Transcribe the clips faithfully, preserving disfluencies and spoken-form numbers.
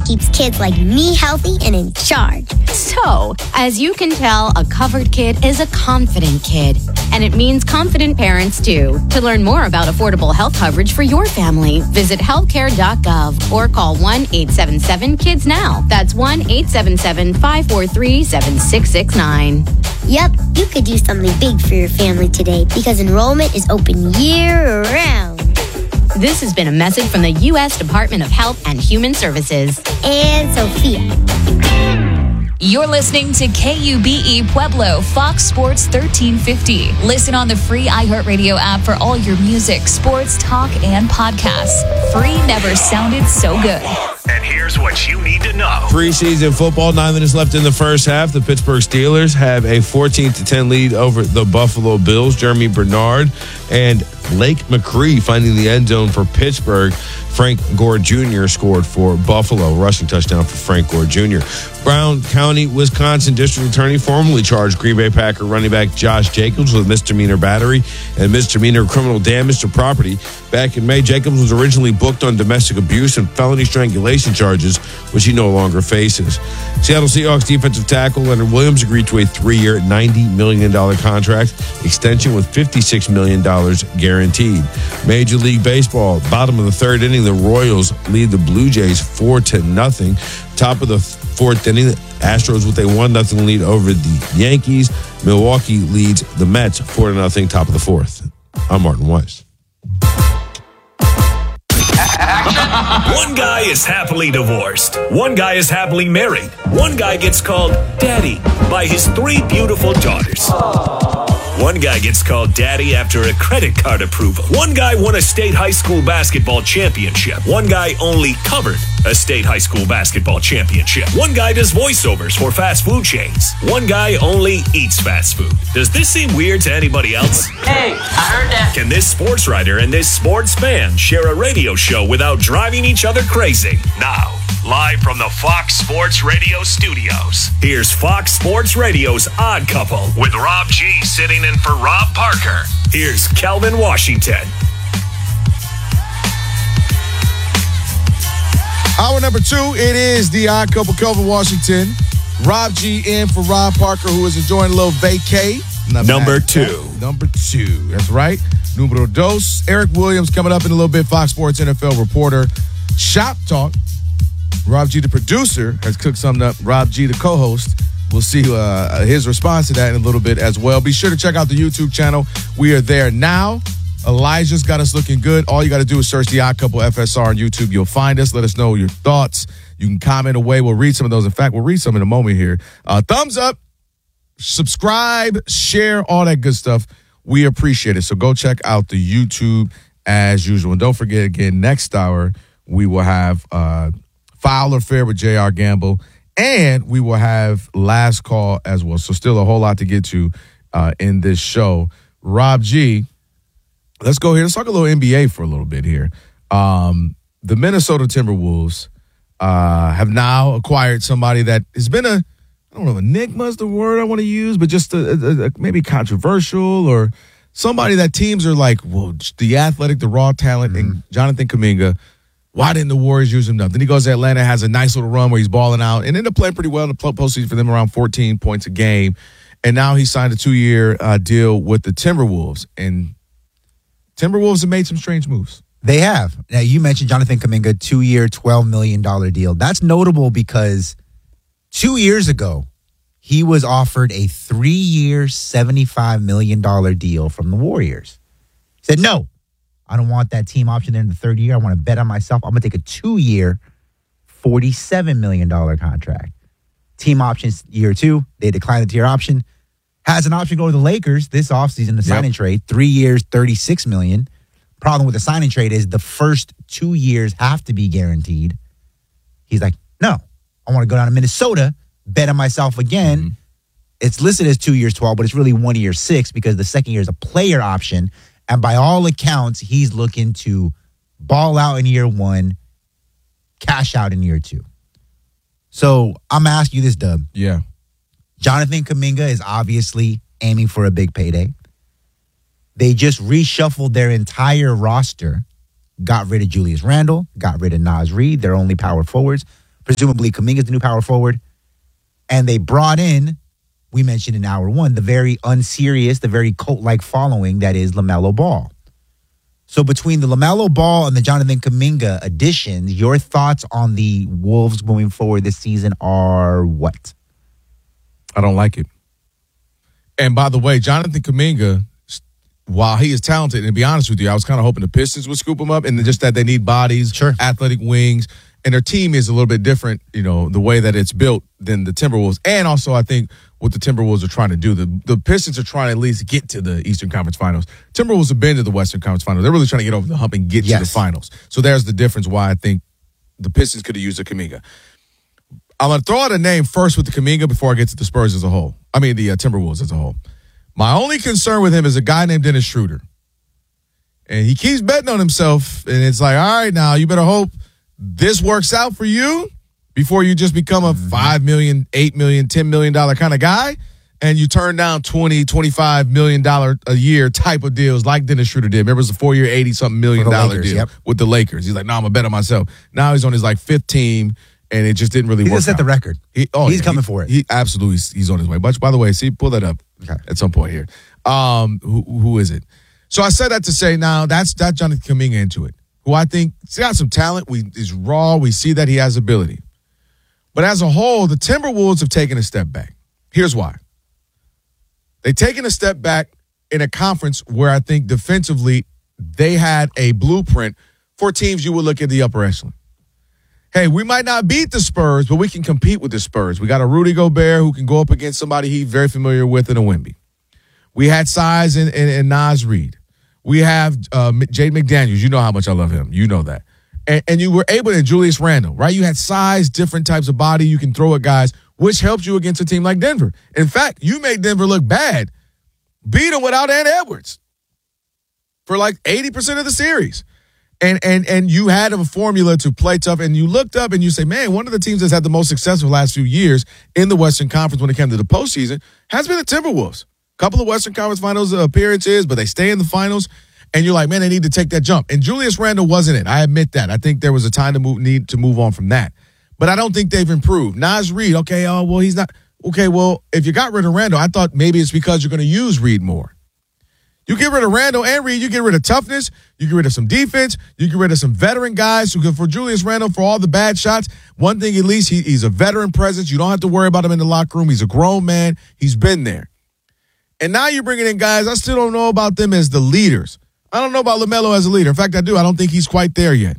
keeps kids like me healthy and in charge. So, as you can tell, a covered kid is a confident kid. And it means confident parents, too. To learn more about affordable health coverage for your family, visit healthcare dot gov or call one eight seven seven kids now. That's one eight seven seven, five four three, seven six six nine. Yep, you could do something big for your family today because enrollment is open year-round. This has been a message from the U S Department of Health and Human Services. And Sophia. You're listening to K U B E Pueblo, Fox Sports thirteen fifty. Listen on the free iHeartRadio app for all your music, sports, talk, and podcasts. Free never sounded so good. And here's what you need to know. Preseason football, nine minutes left in the first half. The Pittsburgh Steelers have a fourteen to ten lead over the Buffalo Bills. Jeremy Bernard and Lake McCree finding the end zone for Pittsburgh. Frank Gore Junior scored for Buffalo. Rushing touchdown for Frank Gore Junior Brown County, Wisconsin District Attorney formally charged Green Bay Packer running back Josh Jacobs with misdemeanor battery and misdemeanor criminal damage to property. Back in May, Jacobs was originally booked on domestic abuse and felony strangulation charges, which he no longer faces. Seattle Seahawks defensive tackle Leonard Williams agreed to a three-year, ninety million dollars contract extension with fifty-six million dollars guaranteed. Major League Baseball, bottom of the third inning, the Royals lead the Blue Jays four to nothing. Top of the fourth inning, the Astros with a one nothing lead over the Yankees. Milwaukee leads the Mets four to nothing. Top of the fourth. I'm Martin Weiss. One guy is happily divorced. One guy is happily married. One guy gets called daddy by his three beautiful daughters. One guy gets called daddy after a credit card approval. One guy won a state high school basketball championship. One guy only covered a state high school basketball championship. One guy does voiceovers for fast food chains. One guy only eats fast food. Does this seem weird to anybody else? Hey, I heard that. Can this sports writer and this sports fan share a radio show without driving each other crazy? Now, live from the Fox Sports Radio studios, here's Fox Sports Radio's Odd Couple with Rob G sitting in for Rob Parker. Here's Kelvin Washington. Hour number two, it is the Odd Couple, Kelvin Washington. Rob G in for Rob Parker, who is enjoying a little vacay. Number two. Number two, that's right. Numero dos. Eric Williams coming up in a little bit, Fox Sports N F L reporter. Shop Talk. Rob G, the producer, has cooked something up. Rob G, the co-host. We'll see uh, his response to that in a little bit as well. Be sure to check out the YouTube channel. We are there now. Elijah's got us looking good. All you got to do is search the Odd Couple F S R on YouTube. You'll find us. Let us know your thoughts. You can comment away. We'll read some of those. In fact, we'll read some in a moment here. Uh, thumbs up, subscribe, share, all that good stuff. We appreciate it. So go check out the YouTube as usual. And don't forget, again, next hour, we will have uh, Foul or Fair with J R Gamble. And we will have Last Call as well. So still a whole lot to get to uh, in this show. Rob G, let's go here. Let's talk a little N B A for a little bit here. Um, the Minnesota Timberwolves uh, have now acquired somebody that has been a, I don't know if enigma is the word I want to use, but just a, a, a, maybe controversial or somebody that teams are like, well, the athletic, the raw talent, mm-hmm. and Jonathan Kuminga. Why didn't the Warriors use him enough? Then he goes to Atlanta, has a nice little run where he's balling out, and ended up playing pretty well in the postseason for them, around fourteen points a game. And now he signed a two-year uh, deal with the Timberwolves. And Timberwolves have made some strange moves. They have. Now, you mentioned Jonathan Kuminga, two-year, twelve million dollars deal. That's notable because two years ago, he was offered a three-year, seventy-five million dollars deal from the Warriors. He said, no. I don't want that team option there in the third year. I want to bet on myself. I'm going to take a two-year, forty-seven million dollars contract. Team options year two. They declined the tier option. Has an option to go to the Lakers this offseason, the signing yep. trade. Three years, thirty-six million dollars. Problem with the signing trade is the first two years have to be guaranteed. He's like, no. I want to go down to Minnesota, bet on myself again. Mm-hmm. It's listed as two years, twelve, but it's really one year, six, because the second year is a player option. And by all accounts, he's looking to ball out in year one, cash out in year two. So I'm asking you this, Dub. Yeah. Jonathan Kuminga is obviously aiming for a big payday. They just reshuffled their entire roster, got rid of Julius Randle, got rid of Naz Reid, their only power forwards, presumably Kuminga's the new power forward. And they brought in, we mentioned in hour one, the very unserious, the very cult-like following that is LaMelo Ball. So between the LaMelo Ball and the Jonathan Kuminga additions, your thoughts on the Wolves moving forward this season are what? I don't like it. And by the way, Jonathan Kuminga, while he is talented, and to be honest with you, I was kind of hoping the Pistons would scoop him up, and just that they need bodies, sure. athletic wings, and their team is a little bit different, you know, the way that it's built than the Timberwolves. And also, I think what the Timberwolves are trying to do, the, the Pistons are trying to at least get to the Eastern Conference Finals. Timberwolves have been to the Western Conference Finals. They're really trying to get over the hump and get yes. to the finals. So there's the difference why I think the Pistons could have used a Kuminga. I'm going to throw out a name first with the Kuminga before I get to the Spurs as a whole. I mean, the uh, Timberwolves as a whole. My only concern with him is a guy named Dennis Schroeder. And he keeps betting on himself. And it's like, all right, now you better hope this works out for you before you just become a five million dollars, eight million dollars, ten million dollars kind of guy. And you turn down twenty, twenty-five million dollars a year type of deals like Dennis Schroeder did. Remember, it was a four-year, eighty-something million dollar deal yep. with the Lakers. He's like, no, I'm going to bet on myself. Now he's on his like fifth team. And it just didn't really he work. He just set out. the record. He, oh, he's yeah, coming he, for it. He absolutely, he's on his way. But by the way, see, pull that up okay. at some point here. Um, who, who is it? So I said that to say now that's that Jonathan Kuminga into it, who I think he's got some talent. We is raw. We see that he has ability. But as a whole, the Timberwolves have taken a step back. Here's why. They've taken a step back in a conference where I think defensively they had a blueprint for teams you would look at the upper echelon. Hey, we might not beat the Spurs, but we can compete with the Spurs. We got a Rudy Gobert who can go up against somebody he's very familiar with in a Wemby. We had size in, in, in Naz Reid. We have uh, Jaden McDaniels. You know how much I love him. You know that. And, and you were able to, Julius Randle, right? You had size, different types of body you can throw at guys, which helps you against a team like Denver. In fact, you made Denver look bad. Beat them without Ant Edwards for like eighty percent of the series. And and and you had a formula to play tough, and you looked up and you say, man, one of the teams that's had the most success in the last few years in the Western Conference when it came to the postseason has been the Timberwolves. Couple of Western Conference Finals appearances, but they stay in the finals, and you're like, man, they need to take that jump. And Julius Randle wasn't it. I admit that. I think there was a time to move, need to move on from that. But I don't think they've improved. Naz Reid, okay, oh, well, he's not. Okay, well, if you got rid of Randle, I thought maybe it's because you're going to use Reid more. You get rid of Randle and Reid, you get rid of toughness, you get rid of some defense, you get rid of some veteran guys who can, for Julius Randle, for all the bad shots, one thing at least, he, he's a veteran presence. You don't have to worry about him in the locker room. He's a grown man. He's been there. And now you're bringing in guys, I still don't know about them as the leaders. I don't know about LaMelo as a leader. In fact, I do. I don't think he's quite there yet.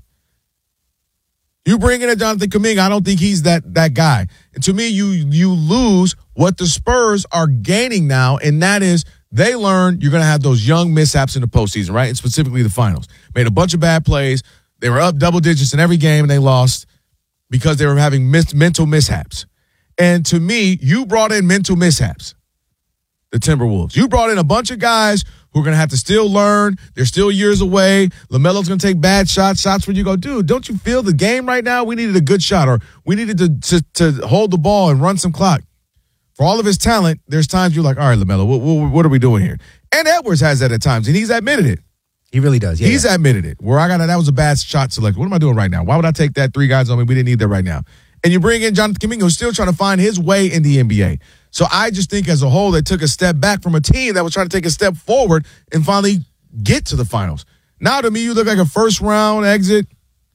You bring in a Jonathan Kuminga, I don't think he's that that guy. And to me, you you lose what the Spurs are gaining now, and that is they learn you're going to have those young mishaps in the postseason, right? And specifically the finals. Made a bunch of bad plays. They were up double digits in every game, and they lost because they were having mis- mental mishaps. And to me, you brought in mental mishaps, the Timberwolves. You brought in a bunch of guys who are going to have to still learn. They're still years away. LaMelo's going to take bad shots, shots where you go, dude, don't you feel the game right now? We needed a good shot, or we needed to, to, to hold the ball and run some clock. For all of his talent, there's times you're like, all right, LaMelo, what, what, what are we doing here? And Edwards has that at times, and he's admitted it. He really does. Yeah, he's yeah. admitted it. Where I got that was a bad shot select. What am I doing right now? Why would I take that three guys on me? We didn't need that right now. And you bring in Jonathan Kuminga, who's still trying to find his way in the N B A. So I just think as a whole, they took a step back from a team that was trying to take a step forward and finally get to the finals. Now, to me, you look like a first-round exit,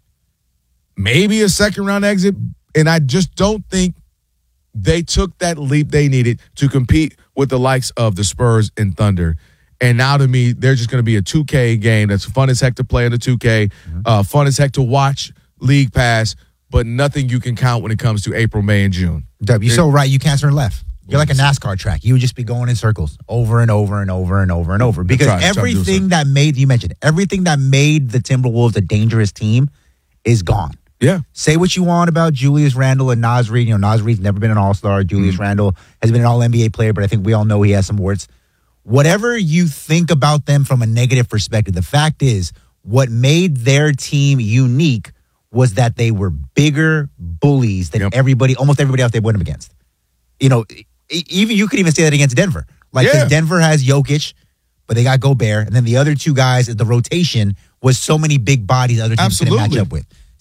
maybe a second-round exit, and I just don't think they took that leap they needed to compete with the likes of the Spurs and Thunder. And now, to me, they're just going to be a two K game that's fun as heck to play in the two K, mm-hmm. uh, fun as heck to watch League Pass, but nothing you can count when it comes to April, May, and June. Dub, you're so right. You can't turn left. You're like a NASCAR track. You would just be going in circles over and over and over and over and over. Because try, everything that made, you mentioned, everything that made the Timberwolves a dangerous team is gone. Yeah. Say what you want about Julius Randle and Naz Reid. You know, Naz Reid's never been an all-star. Julius mm-hmm. Randle has been an all N B A player, but I think we all know he has some warts. Whatever you think about them from a negative perspective, the fact is what made their team unique was that they were bigger bullies than yep. everybody, almost everybody else they went up against. You know, even you could even say that against Denver. Like, yeah. Denver has Jokic, but they got Gobert, and then the other two guys, the rotation was so many big bodies other teams Absolutely. couldn't match up with.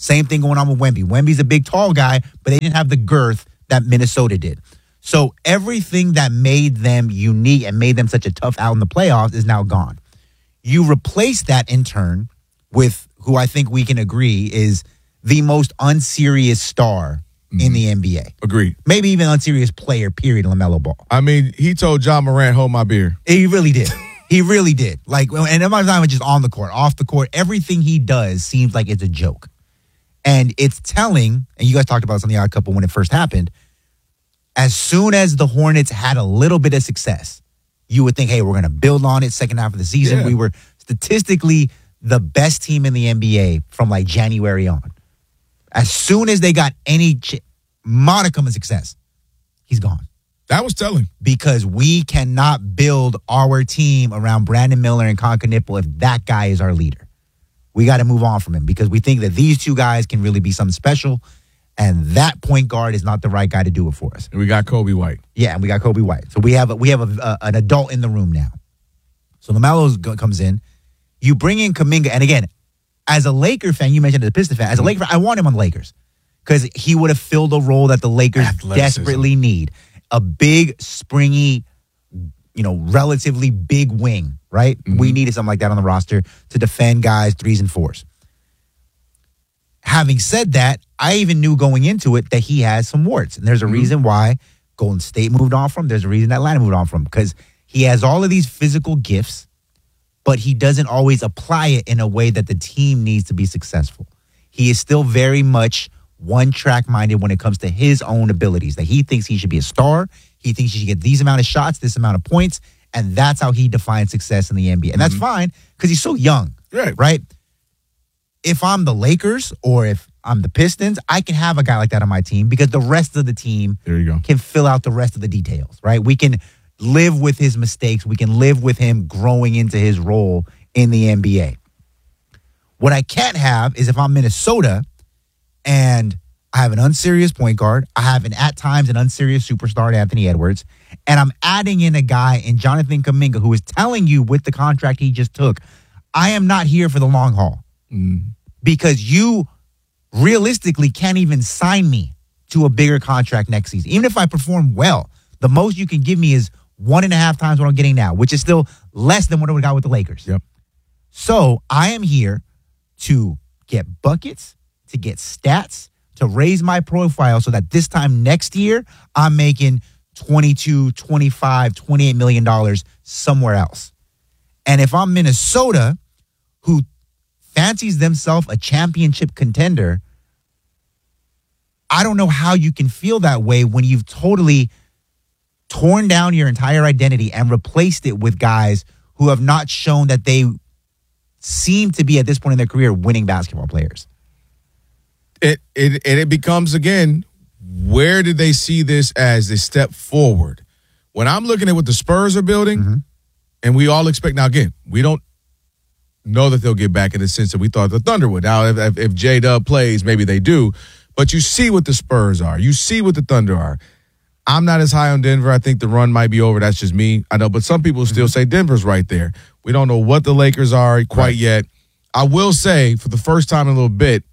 Same thing going on with Wemby. Wemby's a big, tall guy, but they didn't have the girth that Minnesota did. So everything that made them unique and made them such a tough out in the playoffs is now gone. You replace that in turn with who I think we can agree is the most unserious star mm-hmm. in the N B A. Agreed. Maybe even unserious player, period, LaMelo Ball. I mean, he told John Morant, hold my beer. He really did. He really did. Like, and I'm not even just on the court, off the court. Everything he does seems like it's a joke. And it's telling, and you guys talked about this on the Odd Couple when it first happened, as soon as the Hornets had a little bit of success, you would think, hey, we're going to build on it second half of the season. Yeah. We were statistically the best team in the N B A from like January on. As soon as they got any ch- modicum of success, he's gone. That was telling. Because we cannot build our team around Brandon Miller and Con Knipple if that guy is our leader. We got to move on from him because we think that these two guys can really be something special, and that point guard is not the right guy to do it for us. And we got Kobe White. Yeah, and we got Kobe White. So we have a, we have a, a, an adult in the room now. So LaMelo comes in. You bring in Kuminga, and again, as a Laker fan, you mentioned as a Pistons fan. As a Laker fan, I want him on the Lakers because he would have filled a role that the Lakers Athleticism. desperately need. A big, springy, you know, relatively big wing, right? Mm-hmm. We needed something like that on the roster to defend guys threes and fours. Having said that, I even knew going into it that he has some warts. And there's a mm-hmm. reason why Golden State moved on from him. There's a reason that Atlanta moved on from him. Because he has all of these physical gifts, but he doesn't always apply it in a way that the team needs to be successful. He is still very much one-track minded when it comes to his own abilities, that he thinks he should be a star. He thinks he should get these amount of shots, this amount of points, and that's how he defines success in the N B A. And that's mm-hmm. fine because he's so young, right? right? If I'm the Lakers or if I'm the Pistons, I can have a guy like that on my team because the rest of the team there you go. can fill out the rest of the details, right? We can live with his mistakes. We can live with him growing into his role in the N B A. What I can't have is if I'm Minnesota and I have an unserious point guard, I have an at times an unserious superstar, Anthony Edwards, and I'm adding in a guy in Jonathan Kuminga who is telling you with the contract he just took, I am not here for the long haul. Mm. Because you realistically can't even sign me to a bigger contract next season. Even if I perform well, the most you can give me is one and a half times what I'm getting now, which is still less than what I would have got with the Lakers. Yep. So I am here to get buckets, to get stats, to raise my profile so that this time next year, I'm making twenty-two, twenty-five, twenty-eight million dollars somewhere else. And if I'm Minnesota, who fancies themselves a championship contender, I don't know how you can feel that way when you've totally torn down your entire identity and replaced it with guys who have not shown that they seem to be at this point in their career winning basketball players. It it and it becomes again, where did they see this as a step forward? When I'm looking at what the Spurs are building, mm-hmm. and we all expect now again, we don't know that they'll get back in the sense that we thought the Thunder would. Now, if, if, if J-Dub plays, maybe they do. But you see what the Spurs are. You see what the Thunder are. I'm not as high on Denver. I think the run might be over. That's just me. I know, but some people still say Denver's right there. We don't know what the Lakers are quite right. yet. I will say, for the first time in a little bit,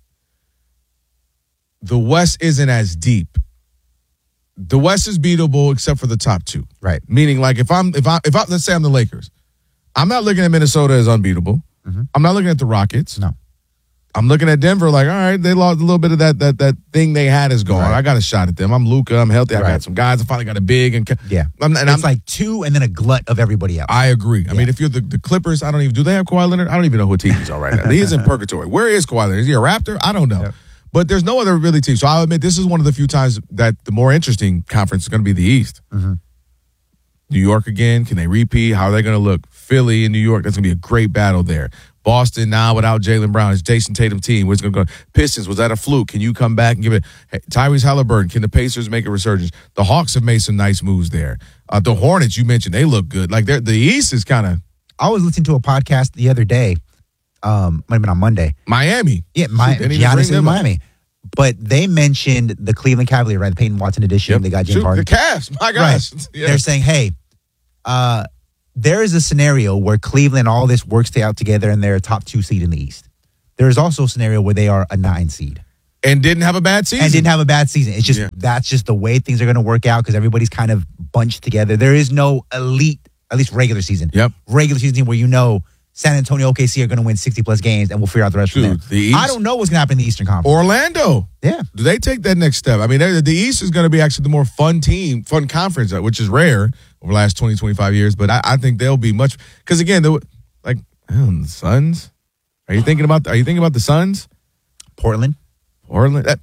the West isn't as deep. The West is beatable except for the top two. Right. Meaning, like, if I'm, if I, if I, let's say I'm the Lakers, I'm not looking at Minnesota as unbeatable. Mm-hmm. I'm not looking at the Rockets. No. I'm looking at Denver like, all right, they lost a little bit of that that that thing they had is gone. Right. I got a shot at them. I'm Luka. I'm healthy. I right. got some guys. I finally got a big. and Yeah. I'm, and it's I'm, like two and then a glut of everybody else. I agree. I yeah. mean, if you're the, the Clippers, I don't even, do they have Kawhi Leonard? I don't even know who team he's on right now. He is in purgatory. Where is Kawhi Leonard? Is he a Raptor? I don't know. Yep. But there's no other really team. So I'll admit this is one of the few times that the more interesting conference is going to be the East. Mm-hmm. New York again. Can they repeat? How are they going to look? Philly and New York. That's going to be a great battle there. Boston now without Jaylen Brown. It's Jason Tatum team. Where's it going to go? Pistons, was that a fluke? Can you come back and give it? Hey, Tyrese Halliburton, can the Pacers make a resurgence? The Hawks have made some nice moves there. Uh, the Hornets, you mentioned, they look good. Like the East is kind of. I was listening to a podcast the other day. Um, might have been on Monday. Miami. Yeah, Mi- Giannis in Miami. Up. But they mentioned the Cleveland Cavaliers, right? The Peyton Watson edition. Yep. They got James Shoot, Harden. The Cavs, my gosh. Right. Yeah. They're saying, hey, uh, there is a scenario where Cleveland, all this works out together, and they're a top two seed in the East. There is also a scenario where they are a nine seed. And didn't have a bad season. And didn't have a bad season. It's just, Yeah. that's just the way things are going to work out because everybody's kind of bunched together. There is no elite, at least regular season. Yep. Regular season team where you know San Antonio, O K C are going to win sixty plus games and we'll figure out the rest Dude, from there. the East- I don't know what's going to happen in the Eastern Conference. Orlando. Yeah. Do they take that next step? I mean, they- the East is going to be actually the more fun team, fun conference, uh, which is rare over the last twenty, twenty-five years. But I, I think they'll be much, because again, they were, like, oh, the Suns. Are you thinking about, are you thinking about the Suns? Portland. Portland. That,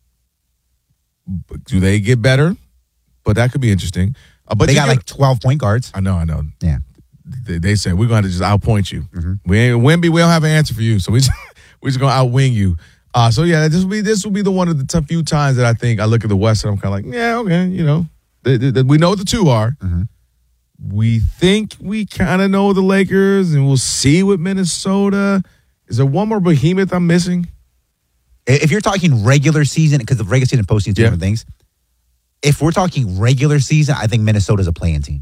do they get better? But that could be interesting. Uh, but They you got get- like twelve point guards. I know, I know. Yeah. They, they said we're going to just outpoint you. Mm-hmm. We ain't Wemby. We don't have an answer for you, so we just, we're just going to outwing you. Uh, so yeah, this will be this will be the one of the t- few times that I think I look at the West and I'm kind of like, yeah, okay, you know, they, they, they- we know what the two are. Mm-hmm. We think we kind of know the Lakers, and we'll see with Minnesota. Is there one more behemoth I'm missing? If you're talking regular season, because the regular season and postseason are two Yeah. different things. If we're talking regular season, I think Minnesota's a playing team.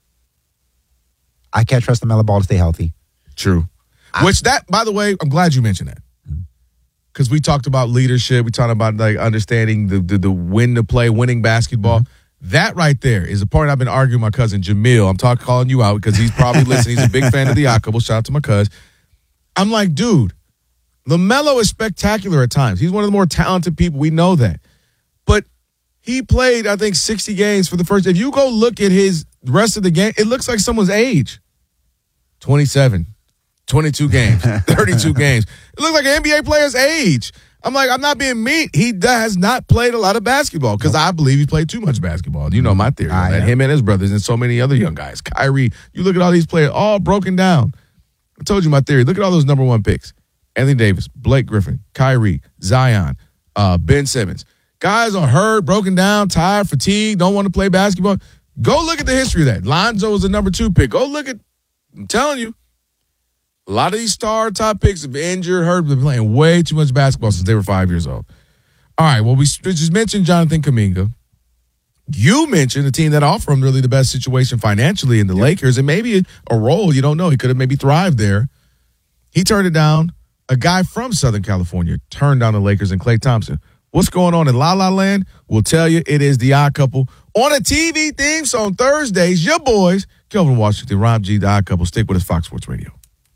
I can't trust the Melo Ball to stay healthy. True. I- Which that, by the way, I'm glad you mentioned that. Because we talked about leadership. We talked about like understanding the, the the when to play, winning basketball. That right there is a part I've been arguing with my cousin Jamil. I'm talking calling you out because he's probably listening. He's a big fan of the Akabo. Shout out to my cousin. I'm like, dude, LaMelo is spectacular at times. He's one of the more talented people. We know that. But he played, I think, sixty games for the first. If you go look at his rest of the game, it looks like someone's age. twenty-seven, twenty-two games, thirty-two games. It looks like an N B A player's age. I'm like, I'm not being mean. He has not played a lot of basketball because I believe he played too much basketball. You know my theory on Ah, that. yeah. Him and his brothers and so many other young guys. Kyrie, you look at all these players, all broken down. I told you my theory. Look at all those number one picks. Anthony Davis, Blake Griffin, Kyrie, Zion, uh, Ben Simmons. Guys are hurt, broken down, tired, fatigued, don't want to play basketball. Go look at the history of that. Lonzo was the number two pick. Go look at, I'm telling you, a lot of these star top picks have been injured, hurt, been playing way too much basketball since they were five years old. All right, well, we just mentioned Jonathan Kuminga. You mentioned a team that offered him really the best situation financially in the Lakers, and maybe a role, you don't know. He could have maybe thrived there. He turned it down. A guy from Southern California turned down the Lakers and Klay Thompson. What's going on in La La Land? We'll tell you. It is The Odd Couple on a T V theme. So on Thursdays, your boys, Kelvin Washington, Rob G, The Odd Couple. Stick with us, Fox Sports Radio.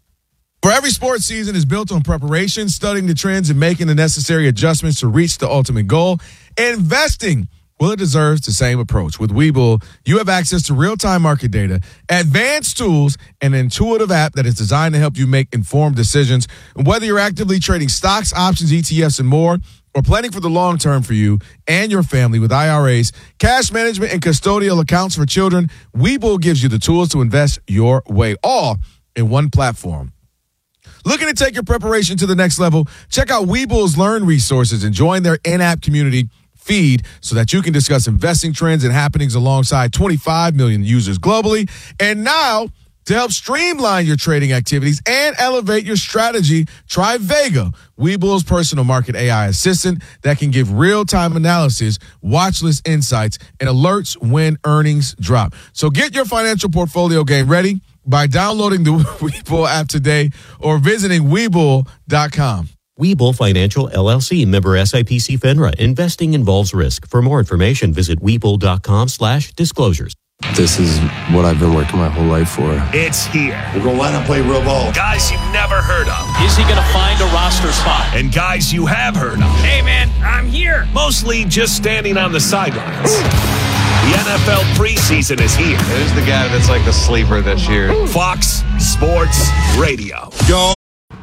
For every sports season is built on preparation, studying the trends, and making the necessary adjustments to reach the ultimate goal. Investing, well, it deserves the same approach. With Webull, you have access to real-time market data, advanced tools, and an intuitive app that is designed to help you make informed decisions. And whether you're actively trading stocks, options, E T Fs, and more, or planning for the long term for you and your family with I R As, cash management, and custodial accounts for children, Webull gives you the tools to invest your way, all in one platform. Looking to take your preparation to the next level? Check out Webull's Learn resources and join their in-app community feed so that you can discuss investing trends and happenings alongside twenty-five million users globally. And now, to help streamline your trading activities and elevate your strategy, try Vega, Webull's personal market A I assistant that can give real-time analysis, watch list insights, and alerts when earnings drop. So get your financial portfolio game ready by downloading the Webull app today or visiting Webull dot com. Webull Financial, L L C, member S I P C FINRA. Investing involves risk. For more information, visit Webull.com slash disclosures. This is what I've been working my whole life for. It's here. We're going to line up, play real ball. Guys you've never heard of. Is he going to find a roster spot? And guys you have heard of. Hey, man, I'm here. Mostly just standing on the sidelines. The N F L preseason is here. Who's the guy that's like the sleeper this year? Fox Sports Radio. Go.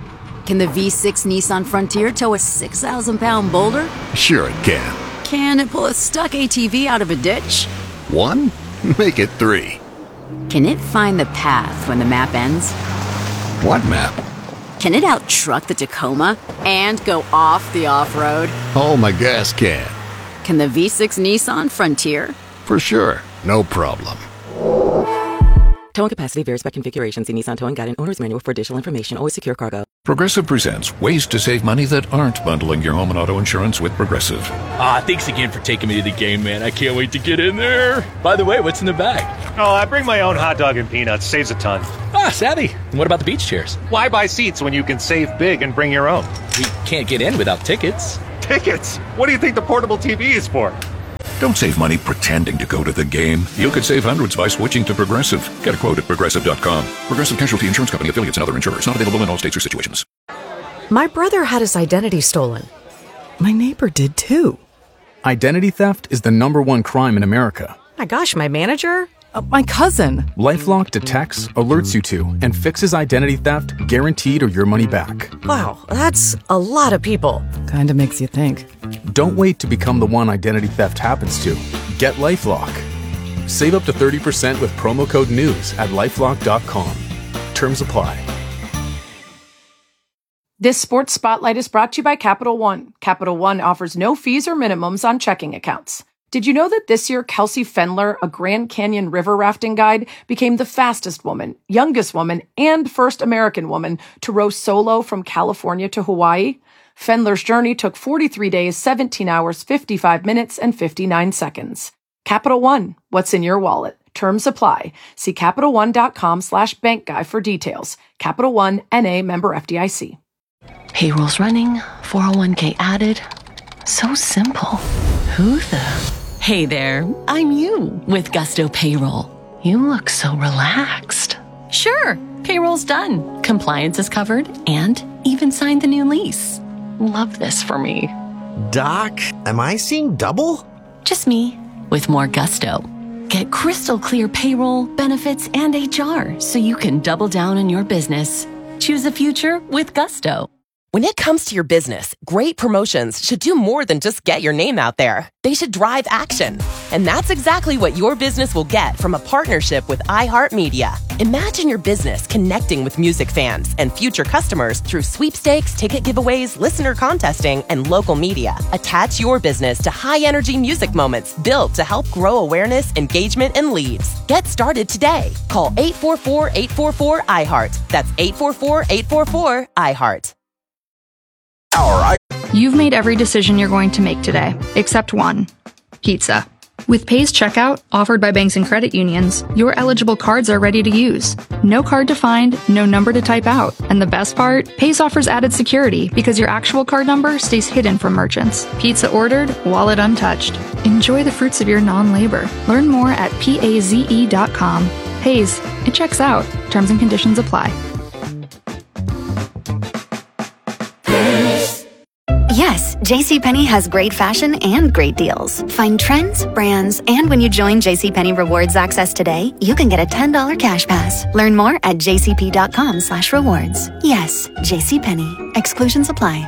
Can the V six Nissan Frontier tow a six thousand pound boulder? Sure it can. Can it pull a stuck A T V out of a ditch? One? Make it three. Can it find the path when the map ends? What map? Can it out-truck the Tacoma and go off the off-road? Oh, my gas can. Can the V six Nissan Frontier? For sure. No problem. Towing capacity varies by configuration. See Nissan Towing Guide and Owner's Manual for additional information. Always secure cargo. Progressive presents ways to save money that aren't bundling your home and auto insurance with Progressive. Ah, thanks again for taking me to the game, man. I can't wait to get in there. By the way, what's in the bag? Oh, I bring my own hot dog and peanuts. Saves a ton. Ah, savvy. And what about the beach chairs? Why buy seats when you can save big and bring your own? We can't get in without tickets. Tickets? What do you think the portable T V is for? Don't save money pretending to go to the game. You could save hundreds by switching to Progressive. Get a quote at progressive dot com. Progressive Casualty Insurance Company, affiliates, and other insurers. Not available in all states or situations. My brother had his identity stolen. My neighbor did too. Identity theft is the number one crime in America. My gosh, my manager? Uh, my cousin. LifeLock detects, alerts you to, and fixes identity theft guaranteed or your money back. Wow, that's a lot of people. Kinda makes you think. Don't wait to become the one identity theft happens to. Get LifeLock. Save up to thirty percent with promo code NEWS at lifelock dot com. Terms apply. This Sports Spotlight is brought to you by Capital One. Capital One offers no fees or minimums on checking accounts. Did you know that this year Kelsey Fendler, a Grand Canyon river rafting guide, became the fastest woman, youngest woman, and first American woman to row solo from California to Hawaii? Fendler's journey took forty-three days, seventeen hours, fifty-five minutes, and fifty-nine seconds. Capital One, what's in your wallet? Terms apply. See CapitalOne.com slash bank guy for details. Capital One, N A, member F D I C. Payroll's running, four oh one k added. So simple. Who the... Hey there, I'm you with Gusto Payroll. You look so relaxed. Sure, payroll's done. Compliance is covered and even signed the new lease. Love this for me. Doc, am I seeing double? Just me with more gusto. Get crystal clear payroll, benefits, and H R so you can double down on your business. Choose a future with Gusto. When it comes to your business, great promotions should do more than just get your name out there. They should drive action. And that's exactly what your business will get from a partnership with iHeartMedia. Imagine your business connecting with music fans and future customers through sweepstakes, ticket giveaways, listener contesting, and local media. Attach your business to high-energy music moments built to help grow awareness, engagement, and leads. Get started today. Call eight four four, eight four four, I heart. That's eight four four, eight four four, I heart. You've made every decision you're going to make today, except one. Pizza. With Pay's Checkout, offered by banks and credit unions, your eligible cards are ready to use. No card to find, no number to type out. And the best part? Pay's offers added security because your actual card number stays hidden from merchants. Pizza ordered, wallet untouched. Enjoy the fruits of your non-labor. Learn more at paze dot com. Pay's. It checks out. Terms and conditions apply. Yes, JCPenney has great fashion and great deals. Find trends, brands, and when you join JCPenney Rewards Access today, you can get a ten dollars cash pass. Learn more at jcp.com slash rewards. Yes, JCPenney. Exclusions apply.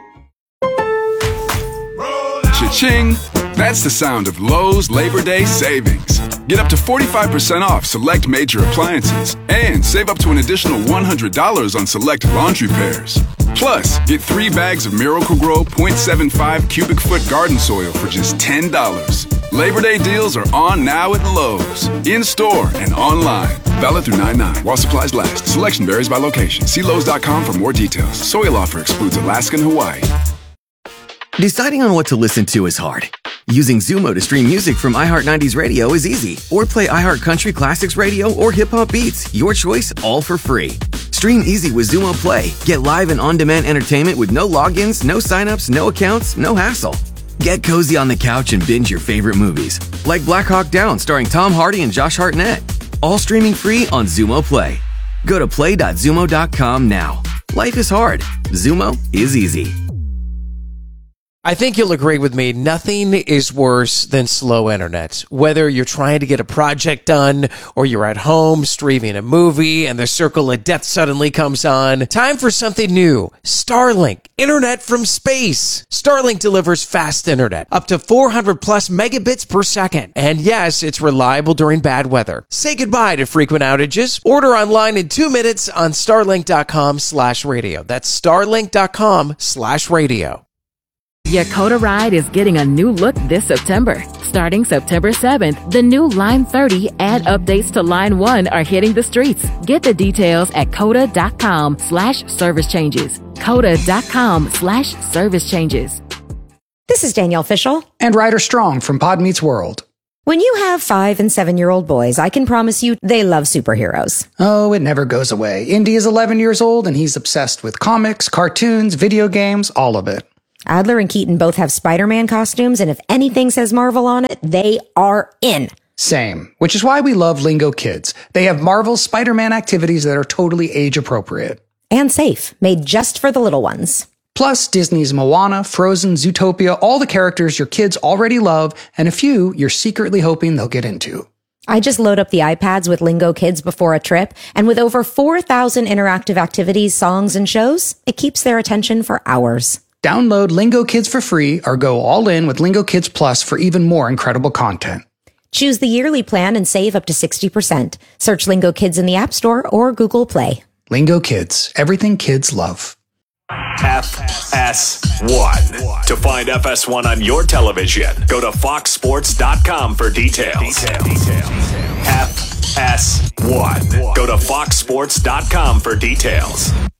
Cha-ching! That's the sound of Lowe's Labor Day savings. Get up to forty-five percent off select major appliances and save up to an additional one hundred dollars on select laundry pairs. Plus, get three bags of Miracle-Gro point seven five cubic foot garden soil for just ten dollars. Labor Day deals are on now at Lowe's, in-store and online. Valid through nine nine while supplies last. Selection varies by location. See Lowe's dot com for more details. Soil offer excludes Alaska and Hawaii. Deciding on what to listen to is hard. Using Zumo to stream music from iHeart nineties Radio is easy. Or play iHeart Country Classics Radio or Hip Hop Beats. Your choice, all for free. Stream easy with Zumo Play. Get live and on-demand entertainment with no logins, no signups, no accounts, no hassle. Get cozy on the couch and binge your favorite movies. Like Black Hawk Down starring Tom Hardy and Josh Hartnett. All streaming free on Zumo Play. Go to play dot zumo dot com now. Life is hard. Zumo is easy. I think you'll agree with me, nothing is worse than slow internet. Whether you're trying to get a project done or you're at home streaming a movie and the circle of death suddenly comes on, time for something new. Starlink, internet from space. Starlink delivers fast internet, up to four hundred plus megabits per second. And yes, it's reliable during bad weather. Say goodbye to frequent outages. Order online in two minutes on starlink dot com slash radio. That's starlink dot com slash radio. Your Coda ride is getting a new look this September. Starting September seventh, the new Line thirty and updates to Line one are hitting the streets. Get the details at coda.com slash service changes. Coda.com slash service changes. This is Danielle Fishel. And Ryder Strong from Pod Meets World. When you have five and seven-year-old boys, I can promise you they love superheroes. Oh, it never goes away. Indy is eleven years old, and he's obsessed with comics, cartoons, video games, all of it. Adler and Keaton both have Spider-Man costumes, and if anything says Marvel on it, they are in. Same, which is why we love Lingo Kids. They have Marvel's Spider-Man activities that are totally age-appropriate. And safe, made just for the little ones. Plus, Disney's Moana, Frozen, Zootopia, all the characters your kids already love, and a few you're secretly hoping they'll get into. I just load up the iPads with Lingo Kids before a trip, and with over four thousand interactive activities, songs, and shows, it keeps their attention for hours. Download Lingo Kids for free or go all in with Lingo Kids Plus for even more incredible content. Choose the yearly plan and save up to sixty percent. Search Lingo Kids in the App Store or Google Play. Lingo Kids, everything kids love. F S one. To find F S one on your television, go to fox sports dot com for details. F S one. Go to fox sports dot com for details.